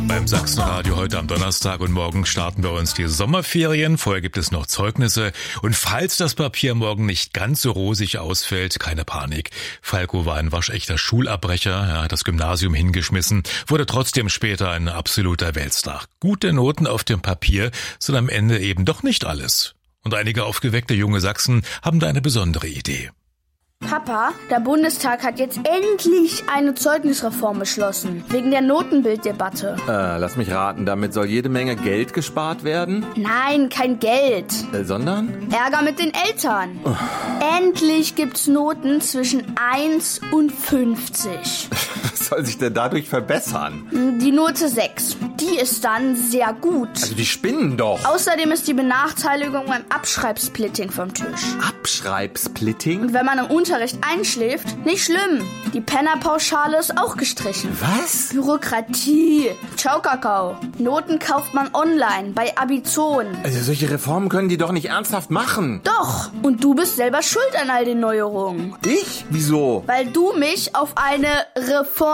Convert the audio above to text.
beim Sachsenradio heute am Donnerstag und morgen starten bei uns die Sommerferien. Vorher gibt es noch Zeugnisse und falls das Papier morgen nicht ganz so rosig ausfällt, keine Panik. Falco war ein waschechter Schulabbrecher, er hat das Gymnasium hingeschmissen, wurde trotzdem später ein absoluter Weltstar. Gute Noten auf dem Papier sind am Ende eben doch nicht alles. Und einige aufgeweckte junge Sachsen haben da eine besondere Idee. Papa, der Bundestag hat jetzt endlich eine Zeugnisreform beschlossen, wegen der Notenbilddebatte. Lass mich raten, damit soll jede Menge Geld gespart werden? Nein, kein Geld. Sondern? Ärger mit den Eltern. Endlich gibt's Noten zwischen 1 und 50. Was soll sich denn dadurch verbessern? Die Note 6, die ist dann sehr gut. Also die spinnen doch. Außerdem ist die Benachteiligung beim Abschreibsplitting vom Tisch. Abschreibsplitting? Und wenn man im Unterricht einschläft, nicht schlimm. Die Pennerpauschale ist auch gestrichen. Was? Bürokratie. Ciao, Kakao. Noten kauft man online bei Abizon. Also solche Reformen können die doch nicht ernsthaft machen. Doch. Und du bist selber schuld an all den Neuerungen. Ich? Wieso? Weil du mich auf eine Reform